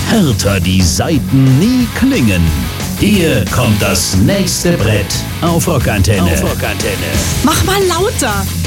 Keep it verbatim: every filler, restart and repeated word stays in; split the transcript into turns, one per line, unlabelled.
härter die Saiten nie klingen. Hier kommt das nächste Brett auf Rockantenne. Auf Rockantenne.
Mach mal lauter.